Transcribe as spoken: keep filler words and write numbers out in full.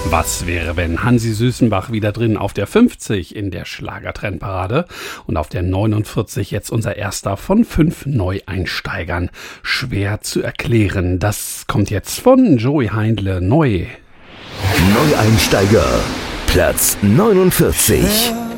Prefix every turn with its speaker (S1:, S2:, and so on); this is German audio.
S1: Was wäre, wenn Hansi Süßenbach wieder drin auf der fünfzig in der Schlagertrendparade und auf der neunundvierzig jetzt unser erster von fünf Neueinsteigern. Schwer zu erklären, das kommt jetzt von Joey Heindle neu.
S2: Neueinsteiger, Platz neunundvierzig.